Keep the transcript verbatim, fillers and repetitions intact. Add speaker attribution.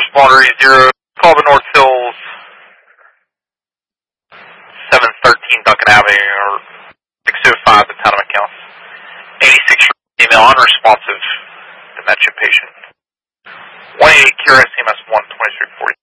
Speaker 1: responder zero, call the North Hills, seven thirteen Duncan Avenue, or six oh five, the town of McAllen. eighty-six female, unresponsive dementia patient. one eighty-eight Q R S C M S one twenty-three forty.